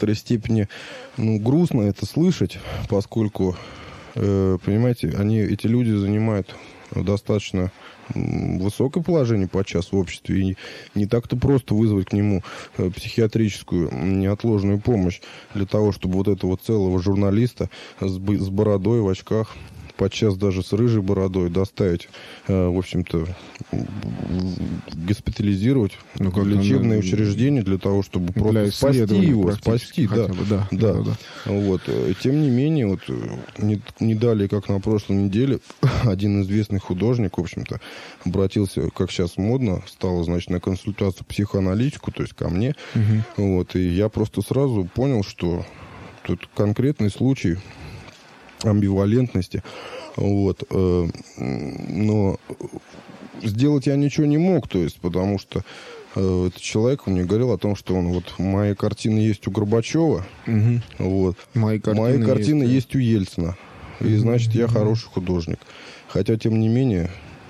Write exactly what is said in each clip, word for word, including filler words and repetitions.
некоторой степени ну, грустно это слышать, поскольку, э, понимаете, они, эти люди занимают достаточно высокое положение подчас в обществе, и не так-то просто вызвать к нему психиатрическую неотложную помощь для того, чтобы вот этого целого журналиста с бородой в очках, подчас даже с рыжей бородой, доставить, в общем-то, госпитализировать ну, в лечебное на... учреждение для того, чтобы просто спасти его, спасти, да, бы, да, да. Да, да. Вот. Тем не менее, вот не, не далее, как на прошлой неделе, один известный художник, в общем-то, обратился, как сейчас модно, стало, значит, на консультацию к психоаналитику, то есть ко мне, угу. Вот, и я просто сразу понял, что тут конкретный случай амбивалентности, вот, э, но сделать я ничего не мог, то есть, потому что э, этот человек мне говорил о том, что он, вот, мои картины есть у Горбачева, угу. Вот, мои картины, мои картины есть, есть у Ельцина, угу. И, значит, я хороший художник, хотя, тем не менее,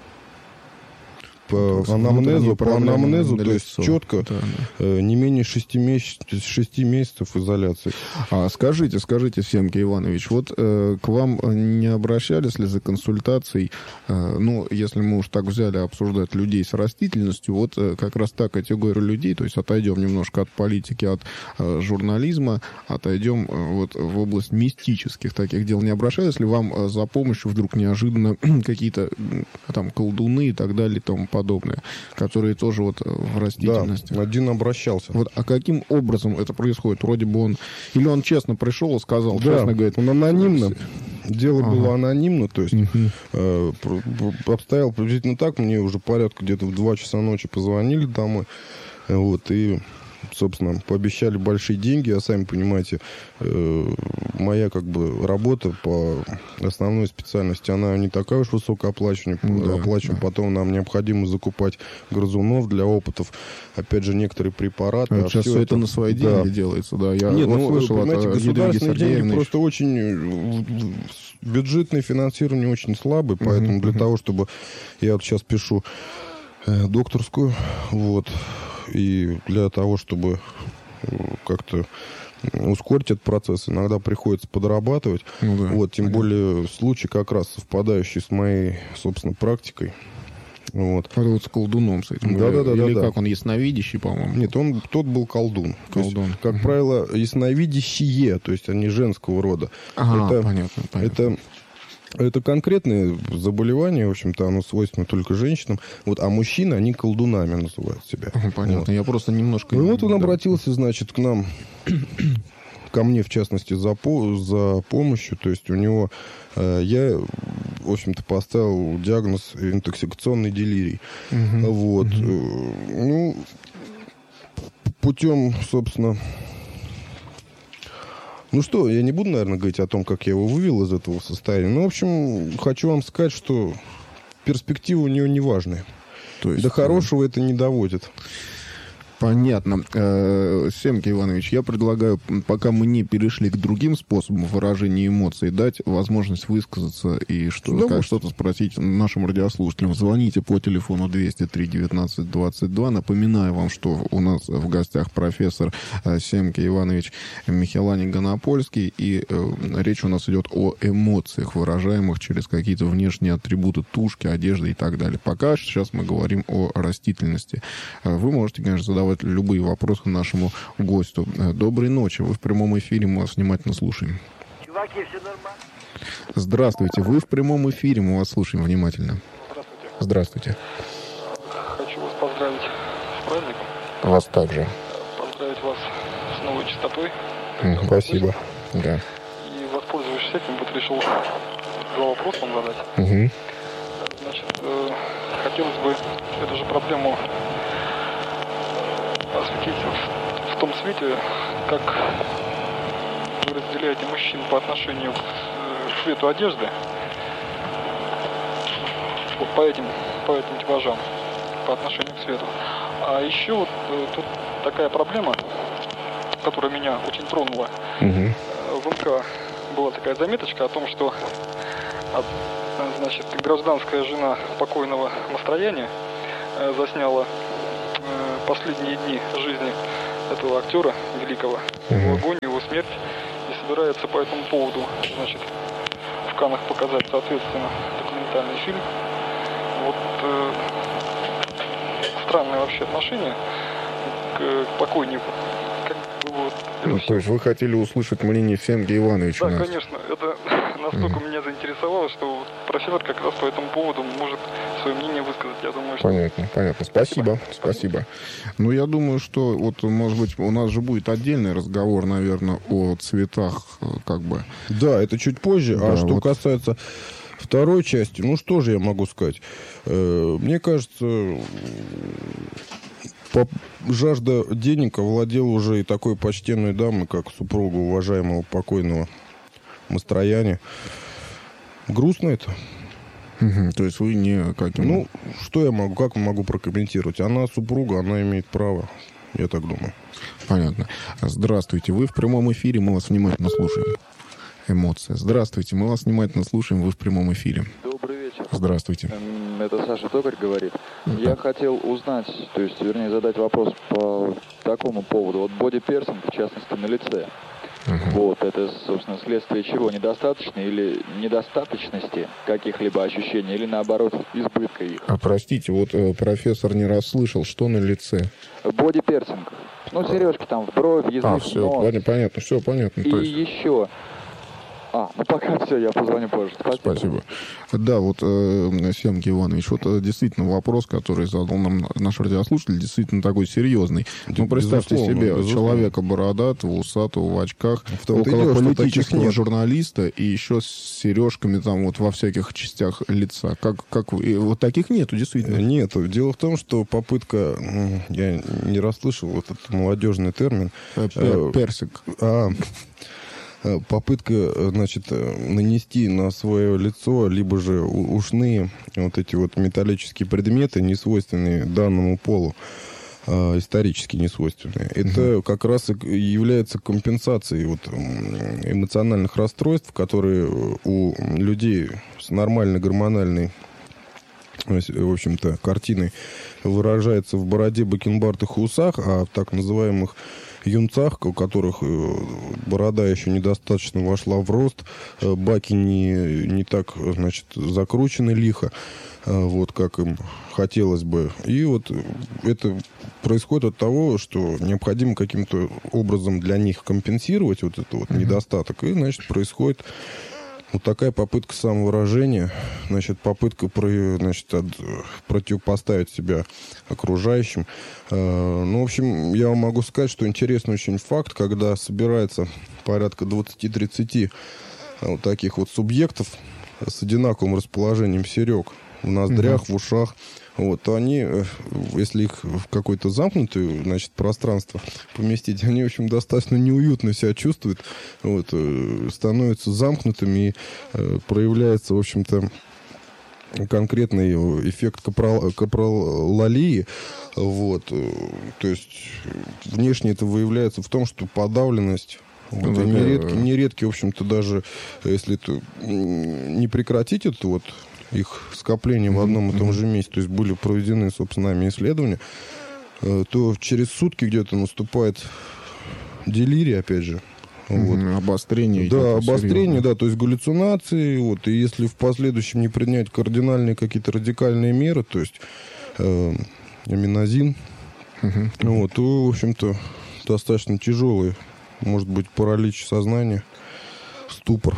по анамнезу, по анамнезу, то есть четко, да, да. Не менее шести месяцев, шести месяцев изоляции. А скажите, скажите, Семки Иванович, вот э, к вам не обращались ли за консультацией, э, ну, если мы уж так взяли обсуждать людей с растительностью, вот э, как раз та категория людей, то есть отойдем немножко от политики, от э, журнализма, отойдем э, вот в область мистических таких дел, не обращались ли вам э, за помощью вдруг неожиданно какие-то э, там колдуны и так далее, и тому подобное? подобные, которые тоже вот в растительности. Да, один обращался. Вот, а каким образом это происходит? Вроде бы он... Или он честно пришел и сказал, да, честно говорит... он анонимно. Дело ага. было анонимно, то есть угу. э, обстоял приблизительно так. Мне уже порядка где-то в два часа ночи позвонили домой. Вот, и... собственно, пообещали большие деньги, а сами понимаете, э, моя как бы работа по основной специальности, она не такая уж высокооплачиваемая, да, оплачиваем. Да. Потом нам необходимо закупать грызунов для опытов, опять же, некоторые препараты. А а сейчас все это, это на свои деньги да. делается, да. Я Нет, вот ну, слышал, понимаете, государственные деньги просто очень... Бюджетное финансирование очень слабое, поэтому uh-huh, для uh-huh. того, чтобы... Я вот сейчас пишу э, докторскую, вот... И для того, чтобы как-то ускорить этот процесс, иногда приходится подрабатывать. Ну, да, вот, тем понятно. Более случай как раз совпадающий с моей, собственно, практикой. Вот. А вот с колдуном с этим? Да, да, да. Или да, как да. он, ясновидящий, по-моему? Нет, он, тот был колдун. Колдун. Есть, как угу. правило, ясновидящие, то есть они женского рода. Ага, это, понятно, понятно. Это... Это конкретное заболевание, в общем-то, оно свойственно только женщинам. Вот, а мужчины, они колдунами называют себя. Понятно, вот. Я просто немножко... Ну, вот он да. обратился, значит, к нам, ко мне, в частности, за, по, за помощью. То есть у него... Э, я, в общем-то, поставил диагноз интоксикационный делирий. Угу. Вот. Угу. Ну, путем, собственно... Ну что, я не буду, наверное, говорить о том, как я его вывел из этого состояния. Ну, в общем, хочу вам сказать, что перспективы у него не важные. То есть, до хорошего это не доводит. Понятно. Семки Иванович, я предлагаю, пока мы не перешли к другим способам выражения эмоций, дать возможность высказаться и что, как, что-то спросить нашим радиослушателям. Звоните по телефону двести три девятнадцать двадцать два. Напоминаю вам, что у нас в гостях профессор Семки Иванович Михеланик Гонопольский, и э, речь у нас идет о эмоциях, выражаемых через какие-то внешние атрибуты тушки, одежды и так далее. Пока сейчас мы говорим о растительности. Вы можете, конечно, задавать любые вопросы нашему гостю. Доброй ночи. Вы в прямом эфире. Мы вас внимательно слушаем. Чуваки, все нормально? Здравствуйте. Вы в прямом эфире. Мы вас слушаем внимательно. Здравствуйте. Здравствуйте. Хочу вас поздравить с праздником. Вас также. Поздравить вас с новой частотой. Mm, спасибо. Да. И, воспользовавшись этим, вот решил два вопроса вам задать. Угу. Значит, э, хотелось бы эту же проблему осветить в, в том свете, как вы разделяете мужчин по отношению к цвету одежды, вот по этим, по этим типажам, по отношению к цвету. А еще вот тут такая проблема, которая меня очень тронула. Угу. В МК была такая заметочка о том, что значит, гражданская жена покойного Мастрояни засняла последние дни жизни этого актера великого, его огонь, его смерть, и собирается по этому поводу, значит, в Каннах показать, соответственно, документальный фильм. Вот э, странное вообще отношение к, к покойнику. Как бы вот, ну, то есть вы хотели услышать мнение Семги Ивановича? Да, конечно. Это настолько mm. меня заинтересовало, что профессор как раз по этому поводу может свое мнение высказать. Я думаю, что... Понятно, понятно. Спасибо, спасибо. Ну, я думаю, что вот, может быть, у нас же будет отдельный разговор, наверное, о цветах, как бы. Да, это чуть позже. Да, а что вот... касается второй части, ну, что же я могу сказать? Мне кажется, жажда денег овладела уже и такой почтенной дамой, как супруга уважаемого покойного Мастрояни. Грустно это. Угу, то есть вы не каким... Ну, что я могу, как могу прокомментировать? Она супруга, она имеет право, я так думаю. Понятно. Здравствуйте, вы в прямом эфире, мы вас внимательно слушаем. Эмоция. Здравствуйте, мы вас внимательно слушаем, вы в прямом эфире. Добрый вечер. Здравствуйте. Это Саша Токарь говорит. Да. Я хотел узнать, то есть, вернее, задать вопрос по такому поводу. Вот бодипирсинг, в частности, на лице. Uh-huh. Вот, это, собственно, следствие чего? Недостаточной или недостаточности каких-либо ощущений, или, наоборот, избытка их? А, простите, вот э, профессор не расслышал, что на лице? Бодипирсинг. Ну, сережки там в бровь, язык, а, все, нос. Понятно, все понятно. И есть... еще... А, ну пока все, я позвоню позже. Спасибо. Спасибо. Да, вот, э, Семки Иванович, вот э, действительно вопрос, который задал нам наш радиослушатель, действительно такой серьезный. Ну, представьте себе безусловно. Человека бородатого, усатого, в очках, около политического журналиста и еще с сережками там вот во всяких частях лица. Как, как вы... Вот таких нету, действительно. Нету. Дело в том, что попытка, я не расслышал вот этот молодежный термин. Персик. А... Попытка, значит, нанести на свое лицо либо же ушные вот эти вот металлические предметы, не свойственные данному полу, а, исторически не свойственные. Это угу. как раз и является компенсацией вот эмоциональных расстройств, которые у людей с нормальной гормональной, в общем-то, картиной выражается в бороде, бакенбардах и усах, а в так называемых юнцах, у которых борода еще недостаточно вошла в рост, баки не, не так, значит, закручены лихо, вот, как им хотелось бы. И вот это происходит от того, что необходимо каким-то образом для них компенсировать вот этот вот mm-hmm. недостаток. И, значит, происходит вот такая попытка самовыражения, значит, попытка, значит, от, противопоставить себя окружающим. Ну, в общем, я вам могу сказать, что интересный очень факт, когда собирается порядка двадцать-тридцать вот таких вот субъектов с одинаковым расположением серег в ноздрях, mm-hmm. в ушах, вот, то они, если их в какое-то замкнутое, значит, пространство поместить, они, в общем, достаточно неуютно себя чувствуют, вот, становятся замкнутыми и э, проявляется, в общем-то, конкретный эффект капрал, капралалии, вот, то есть внешне это выявляется в том, что подавленность, вот, ну, нередки, нередки, в общем-то, даже если это, не прекратить это вот их скопление mm-hmm. в одном и том же месте, то есть были проведены, собственно, нами исследования, то через сутки где-то наступает делирий, опять же. Вот. Mm-hmm. Обострение. Да, обострение, да, то есть галлюцинации, вот, и если в последующем не принять кардинальные какие-то радикальные меры, то есть э, аминозин, mm-hmm. вот, то, в общем-то, достаточно тяжелый, может быть, паралич сознания, ступор.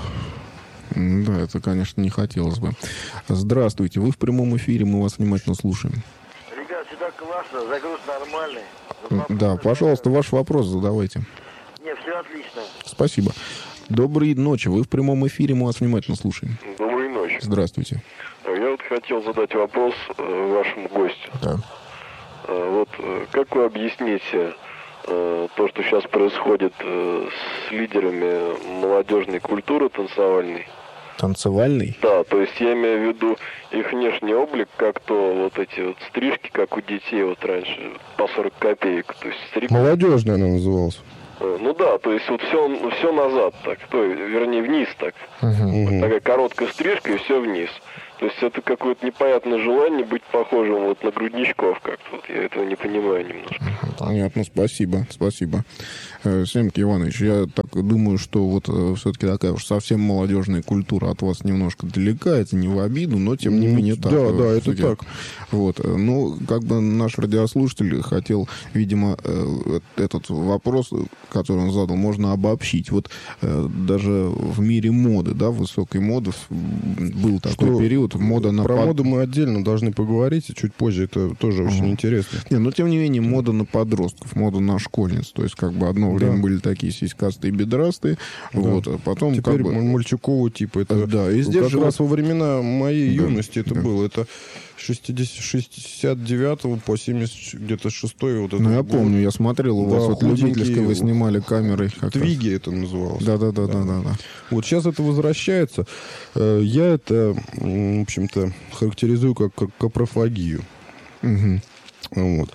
Да, это, конечно, не хотелось бы. Здравствуйте, вы в прямом эфире, мы вас внимательно слушаем. Ребят, сюда классно, загруз нормальный. Вопрос да, пожалуйста, ваш вопрос задавайте. Нет, все отлично. Спасибо. Доброй ночи, вы в прямом эфире, мы вас внимательно слушаем. Доброй ночи. Здравствуйте. Я вот хотел задать вопрос э, вашему гостю. Да. Э, вот э, как вы объясните э, то, что сейчас происходит э, с лидерами молодежной культуры танцевальной? Танцевальный? Да, то есть я имею в виду их внешний облик, как то вот эти вот стрижки, как у детей вот раньше, по сорок копеек. То есть стриг... Молодежная она называлась. Ну да, то есть вот все, все назад так, то, вернее вниз так. Uh-huh. Вот такая короткая стрижка и все вниз. То То есть это какое-то непонятное желание быть похожим вот на грудничков как-то. Вот я этого не понимаю немножко. Понятно, спасибо, спасибо. Семки Иванович, я так думаю, что вот все-таки такая уж совсем молодежная культура от вас немножко далека, это не в обиду, но тем не менее так. Да, да, это так. Вот. Ну, как бы наш радиослушатель хотел, видимо, этот вопрос, который он задал, можно обобщить. Вот даже в мире моды, да, высокой моды был такой что период, мода на... Про под... моду мы отдельно должны поговорить, и чуть позже это тоже uh-huh. очень интересно. Не, но тем не менее, мода на подростков, мода на школьниц, то есть как бы одно время да. были такие сиськастые бедрастые, да. вот, а потом теперь как бы... мальчукового типа. Это да, и здесь как же раз во времена моей да. юности это да. было. Это шестьдесят девятого по семьдесят где-то шестой вот ну, я год. помню, я смотрел, у да, вас вот любительское вы снимали камерой. Твиги это называлось. Да-да-да. да, да, да. Вот сейчас это возвращается. Я это, в общем-то, характеризую как капрофагию. Угу. Вот.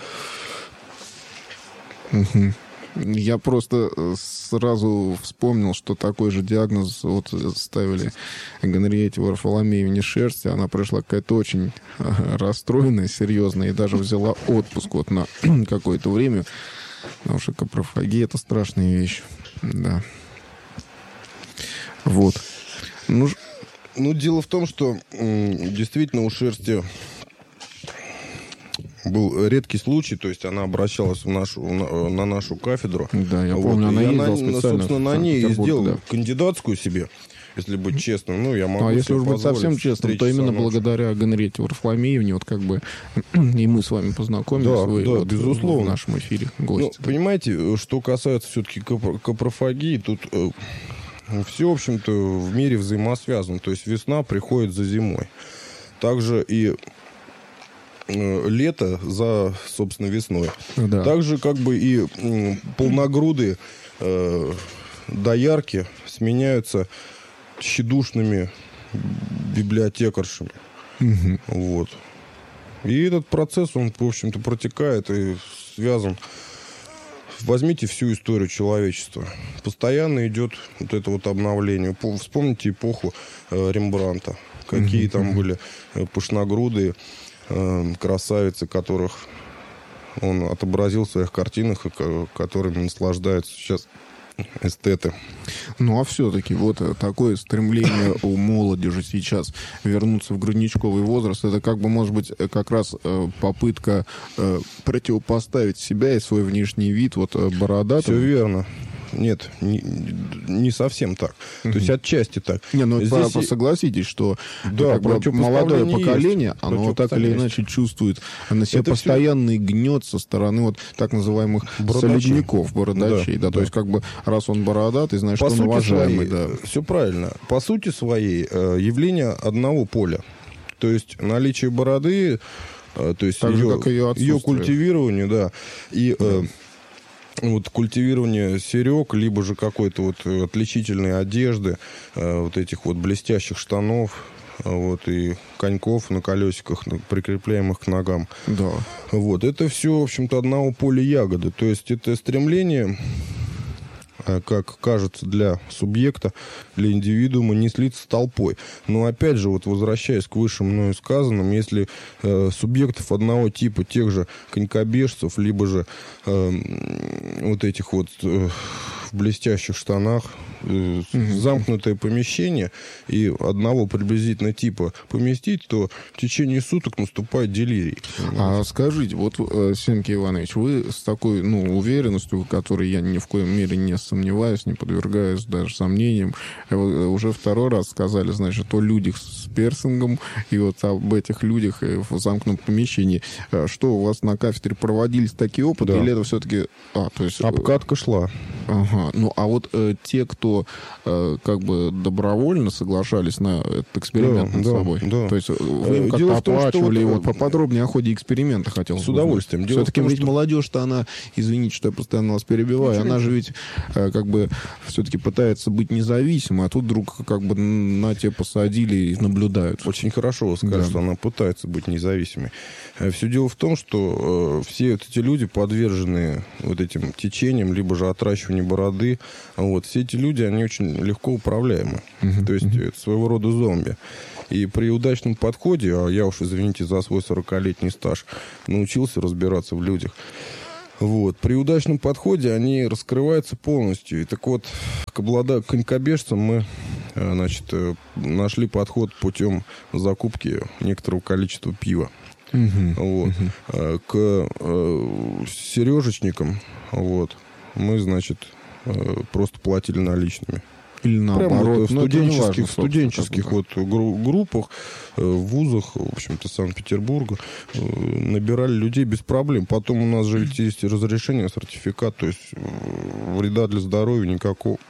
Угу. Я просто сразу вспомнил, что такой же диагноз вот ставили Генриетте Варфоломеевне Шерсти. Она пришла какая-то очень расстроенная, серьезная, и даже взяла отпуск вот на какое-то время. Потому что капрофагия — это страшная вещь. Да. Вот. Ну, ну, дело в том, что действительно у Шерсти был редкий случай, то есть она обращалась в нашу, на, на нашу кафедру. Да, я вот. помню, она ездила специально. Собственно, на ней и сделала да. кандидатскую себе, если быть честным. Ну, я могу а если уж быть совсем честным, то именно ночи. благодаря Генриетте Варфоломеевне, вот как бы и мы с вами познакомились. Да, вы, да, вот, безусловно. В нашем эфире гости. Ну, понимаете, что касается все-таки капрофагии, тут э, все, в общем-то, в мире взаимосвязано. То есть весна приходит за зимой. Также и лето за, собственно, весной. Да. Также как бы и м, полногрудые э, доярки сменяются тщедушными библиотекаршами. Угу. Вот. И этот процесс, он, в общем-то, протекает и связан. Возьмите всю историю человечества. Постоянно идет вот это вот обновление. Вспомните эпоху э, Рембрандта. Какие угу. там были э, пышногрудые красавицы, которых он отобразил в своих картинах, и которыми наслаждаются сейчас эстеты. Ну, а все-таки вот такое стремление у молодежи сейчас вернуться в грудничковый возраст, это как бы, может быть, как раз попытка противопоставить себя и свой внешний вид вот бородатым. Все верно. Нет, не, не совсем так. Mm-hmm. То есть отчасти так. Не, ну здесь... и... согласитесь, что да, как бы молодое поколение, есть. Оно так или иначе чувствует на себе это постоянный все... гнет со стороны вот так называемых солидников, бородачей. Да, да, да. То есть как бы раз он бородатый, значит, он уважаемый. Своей, да. Все правильно. По сути своей явление одного поля. То есть наличие бороды, то есть так ее, же, как ее, ее культивирование, да, и... Да. Вот культивирование серег, либо же какой-то вот отличительной одежды, э, вот этих вот блестящих штанов, э, вот и коньков на колесиках, прикрепляемых к ногам. Да. Вот это все, в общем-то, одного поля ягоды. То есть это стремление, э, как кажется, для субъекта, для индивидуума не слиться с толпой. Но опять же, вот возвращаясь к выше мною сказанным, если э, субъектов одного типа, тех же конькобежцев, либо же э, вот этих вот э, в блестящих штанах, э, угу. замкнутое помещение, и одного приблизительно типа поместить, то в течение суток наступает делирий. А скажите, вот, Семки Иванович, вы с такой, ну, уверенностью, которой я ни в коем мере не сомневаюсь, не подвергаюсь даже сомнениям, уже второй раз сказали, значит, о людях с пирсингом и вот об этих людях в замкнутом помещении. Что, у вас на кафедре проводились такие опыты, да. или это все-таки... А, то есть... Обкатка шла. Ага. Ну, а вот э, те, кто э, как бы добровольно соглашались на этот эксперимент да, над да, собой, да. то есть вы им как-то оплачивали его, вот, поподробнее о ходе эксперимента хотел с удовольствием. Все-таки ведь что... молодежь-то она, извините, что я постоянно вас перебиваю, Ничего она не... же ведь э, как бы все-таки пытается быть независимой, а тут вдруг как бы на тебя посадили и наблюдают. Очень хорошо вы сказали, да. что она пытается быть независимой. Все дело в том, что э, все вот эти люди подвержены вот этим течениям, либо же отращиванию бороды. Вот. Все эти люди, они очень легко управляемы. Uh-huh. То есть uh-huh. это своего рода зомби. И при удачном подходе, а я уж, извините, за свой сорокалетний стаж научился разбираться в людях, вот, при удачном подходе они раскрываются полностью. И так вот, к облада... конькобежцам мы, значит, нашли подход путем закупки некоторого количества пива. Uh-huh. Вот. Uh-huh. К э, сережечникам, вот, мы, значит, э, просто платили наличными. Или наоборот. Прямо вот в студенческих, важно, студенческих вот группах, в вузах, в общем-то, Санкт-Петербурга, набирали людей без проблем. Потом у нас же ведь есть разрешение, сертификат, то есть вреда для здоровья никакого.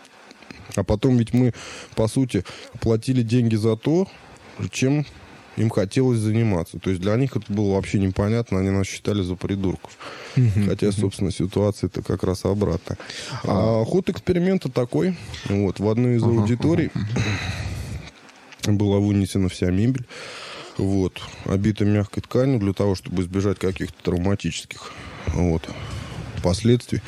А потом ведь мы, по сути, платили деньги за то, чем им хотелось заниматься. То есть для них это было вообще непонятно, они нас считали за придурков. Uh-huh, Хотя, uh-huh. собственно, ситуация-то как раз обратная. Uh-huh. А ход эксперимента такой. Вот, в одной из uh-huh, аудиторий uh-huh. была вынесена вся мебель, вот, обита мягкой тканью для того, чтобы избежать каких-то травматических вот, последствий.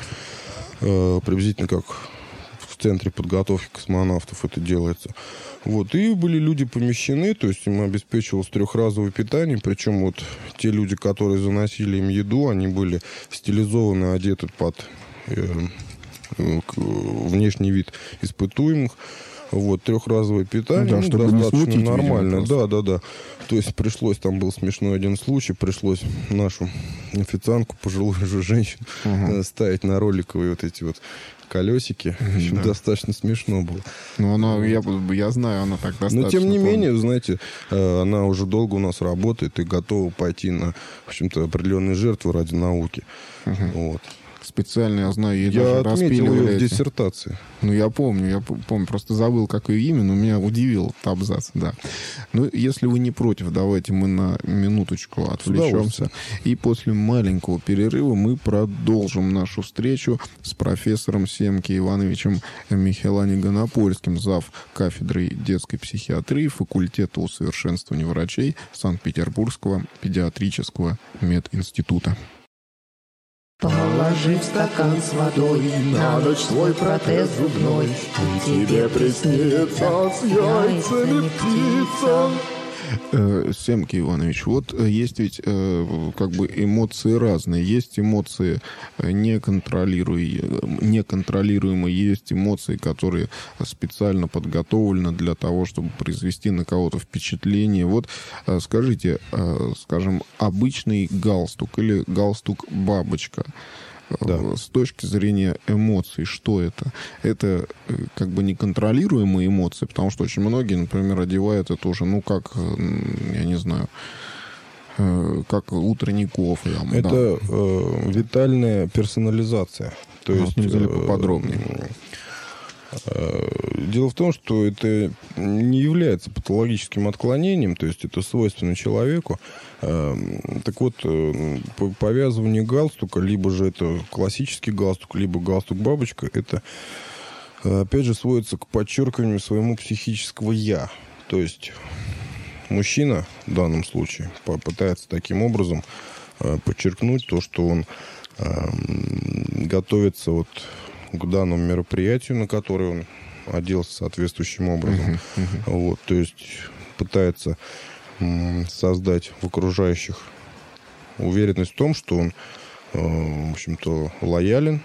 Э, приблизительно как в центре подготовки космонавтов это делается. Вот, и были люди помещены, то есть им обеспечивалось трехразовое питание, причем вот те люди, которые заносили им еду, они были стилизованы, одеты под э, э, внешний вид испытуемых. Вот, трехразовое питание, ну, да, ну, достаточно смутить, нормально. Да, да, да. То есть пришлось, там был смешной один случай, пришлось нашу официантку, пожилую же женщину, uh-huh. ставить на роликовые вот эти вот колесики. Mm-hmm, да. Достаточно смешно было. Ну, она, я, я знаю, она так достаточно... Но, тем не помнит. менее, знаете, она уже долго у нас работает и готова пойти на, в общем-то, определенные жертвы ради науки. Mm-hmm. Вот. Специально, я знаю, ей я даже отметил ее в эти. диссертации. Ну, я помню, я помню, просто забыл, как ее имя, но меня удивил этот абзац, да. Ну, если вы не против, давайте мы на минуточку отвлечемся. И после маленького перерыва мы продолжим нашу встречу с профессором Семки Ивановичем Михелани-Гонопольским, зав. Кафедрой детской психиатрии факультета усовершенствования врачей Санкт-Петербургского педиатрического мединститута. Положи в стакан с водой на ночь свой протез зубной, и тебе приснится с яйцами птица. Э, Семки Иванович, вот есть ведь э, как бы эмоции разные. Есть эмоции неконтролируемые, неконтролируемые, есть эмоции, которые специально подготовлены для того, чтобы произвести на кого-то впечатление. Вот э, скажите, э, скажем, обычный галстук или галстук-бабочка, да. С точки зрения эмоций, что это? Это как бы неконтролируемые эмоции, потому что очень многие, например, одевают это уже, ну, как, я не знаю, как утренний кофе. Там, это да. э, витальная персонализация. То есть, нельзя ли поподробнее? Дело в том, что это не является патологическим отклонением, то есть это свойственно человеку. Так вот, повязывание галстука, либо же это классический галстук, либо галстук-бабочка, это, опять же, сводится к подчеркиванию своему психического «я». То есть мужчина в данном случае попытается таким образом подчеркнуть то, что он готовится вот к данному мероприятию, на которое он оделся соответствующим образом. Uh-huh, uh-huh. Вот, то есть пытается м, создать в окружающих уверенность в том, что он, э, в общем-то, лоялен,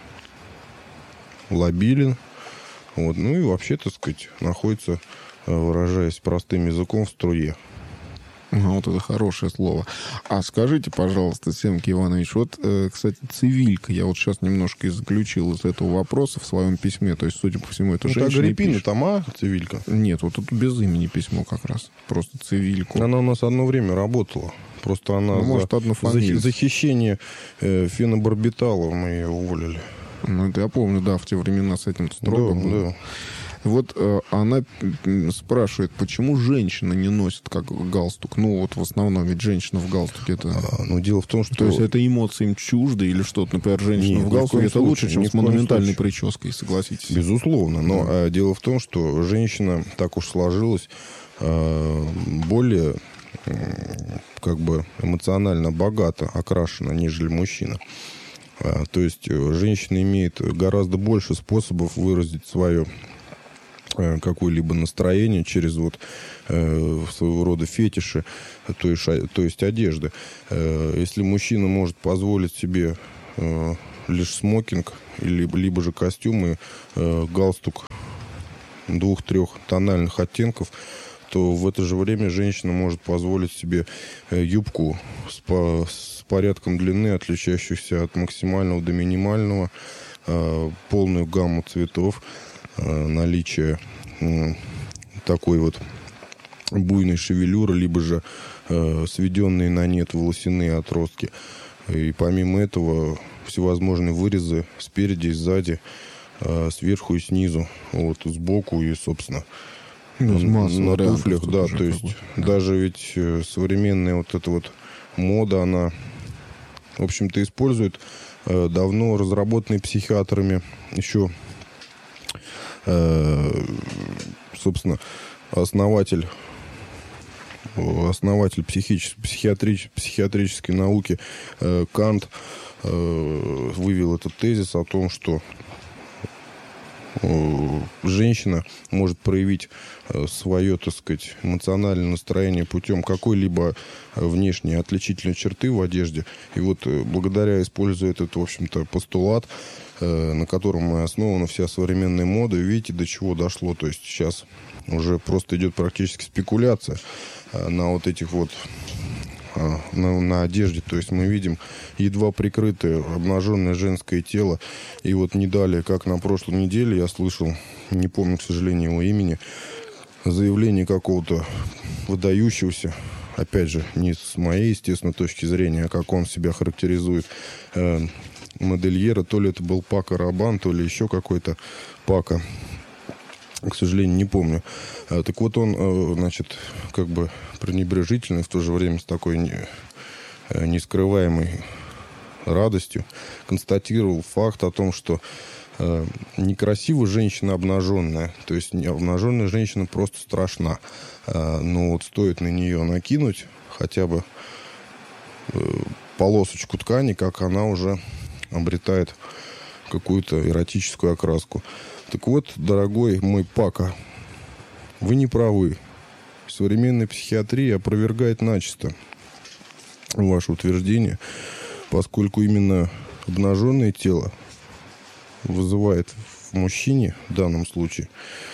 лобилен. Вот, ну и вообще, так сказать, находится, выражаясь простым языком, в струе. Вот это хорошее слово. А скажите, пожалуйста, Семки Иванович, вот, э, кстати, цивилька, я вот сейчас немножко исключил из этого вопроса в своем письме, то есть, судя по всему, это ну, женщина. Это Агриппина, там, а, цивилька? Нет, вот тут без имени письмо как раз, просто цивильку. Она у нас одно время работала, просто она ну, за, может, за хищение э, фенобарбитала мы ее уволили. Ну, это я помню, да, в те времена с этим строго да, было. Да. Вот э, она спрашивает, почему женщина не носит как галстук? Ну, вот в основном ведь женщина в галстуке это... А, ну, дело в том, что... То есть это эмоции им чужды или что-то? Например, женщина не, в галстуке это лучше, чем с монументальной прической, согласитесь? Безусловно. Но да. Дело в том, что женщина, так уж сложилась, более как бы эмоционально богато окрашена, нежели мужчина. То есть женщина имеет гораздо больше способов выразить свое какое-либо настроение через вот э, своего рода фетиши, то есть, то есть одежды. Э, если мужчина может позволить себе э, лишь смокинг, либо, либо же костюм и э, галстук двух-трех тональных оттенков, то в это же время женщина может позволить себе э, юбку с, по, с порядком длины, отличающуюся от максимального до минимального, э, полную гамму цветов, наличие э, такой вот буйной шевелюры, либо же э, сведенные на нет волосяные отростки. И помимо этого всевозможные вырезы спереди и сзади, э, сверху и снизу, вот сбоку и, собственно, ну, на туфлях, да, то есть да. Даже ведь современная вот эта вот мода, она, в общем-то, использует э, давно разработанные психиатрами еще собственно, основатель, основатель психич, психиатрич, психиатрической науки э, Кант э, вывел этот тезис о том, что э, женщина может проявить э, свое, так сказать, эмоциональное настроение путем какой-либо внешней отличительной черты в одежде. И вот э, благодаря, используя этот, в общем-то, постулат, на котором и основана вся современная мода. Видите, до чего дошло. То есть сейчас уже просто идет практически спекуляция на вот этих вот, на, на одежде. То есть мы видим едва прикрытое обнаженное женское тело. И вот не далее, как на прошлой неделе, я слышал, не помню, к сожалению, его имени, заявление какого-то выдающегося, опять же, не с моей, естественно, точки зрения, а как он себя характеризует, модельера, то ли это был Пако Рабан, то ли еще какой-то Пако, к сожалению, не помню. Так вот, он, значит, как бы пренебрежительный, в то же время с такой нескрываемой радостью констатировал факт о том, что некрасива женщина обнаженная, то есть обнаженная женщина просто страшна, но вот стоит на нее накинуть хотя бы полосочку ткани, как она уже обретает какую-то эротическую окраску. Так вот, дорогой мой Пако, вы не правы. Современная психиатрия опровергает начисто ваше утверждение, поскольку именно обнаженное тело вызывает в мужчине, в данном случае,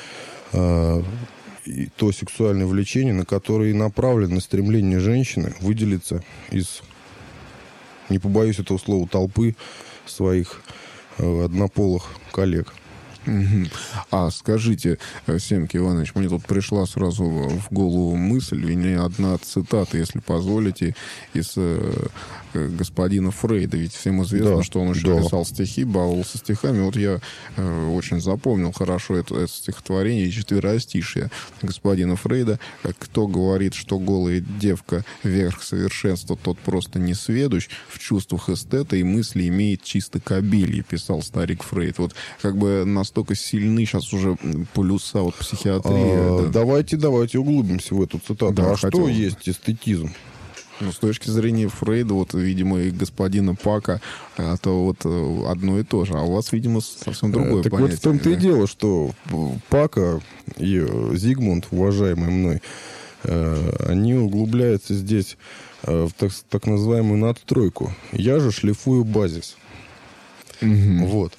э, то сексуальное влечение, на которое и направлено стремление женщины выделиться из, не побоюсь этого слова, толпы своих э, однополых коллег. Угу. А скажите, Семки Иванович, мне тут пришла сразу в голову мысль, и не одна цитата, если позволите, из э, господина Фрейда. Ведь всем известно, да, что он еще да. писал стихи, баловался стихами. Вот я э, очень запомнил хорошо это, это стихотворение и четверостишие господина Фрейда. Кто говорит, что голая девка верх совершенства, тот просто не сведущ, в чувствах эстета и мысли имеет чисто кобелье, писал старик Фрейд. Вот как бы настолько сильны сейчас уже полюса вот психиатрии. А, да. Давайте, давайте углубимся в эту цитату. Да, а хотел... что есть эстетизм? Ну, с точки зрения Фрейда, вот, видимо, и господина Пака, а то вот одно и то же. А у вас, видимо, совсем другое так понятие. Так вот в том-то да? и дело, что Пака и Зигмунд, уважаемый мной, они углубляются здесь в так, так называемую надстройку. Я же шлифую базис. Угу. Вот.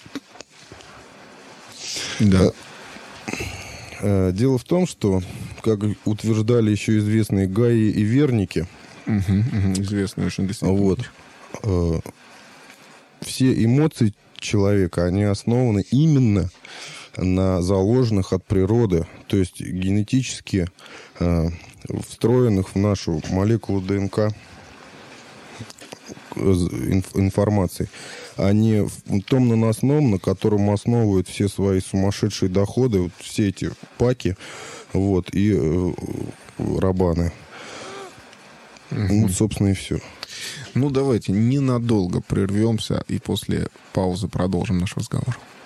Да. Дело в том, что, как утверждали еще известные Гаи и Верники, угу, угу, известные очень действительно. Вот, э, все эмоции человека, они основаны именно на заложенных от природы, то есть генетически э, встроенных в нашу молекулу ДНК информации, а не в том наносном, на котором основывают все свои сумасшедшие доходы, вот все эти паки, вот, и э, рабаны. Угу. Ну, собственно, и все. Ну, давайте ненадолго прервемся и после паузы продолжим наш разговор.